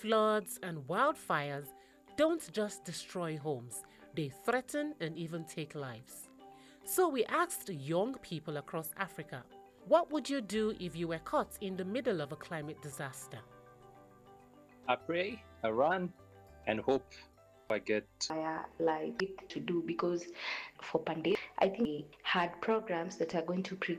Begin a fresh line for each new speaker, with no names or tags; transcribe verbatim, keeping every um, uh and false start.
Floods and wildfires don't just destroy homes, they threaten and even take lives. So we asked young people across Africa, what would you do if you were caught in the middle of a climate disaster?
I pray, I run, and hope I get.
I like it to do because for pandemic, I think we had programs that are going to prepare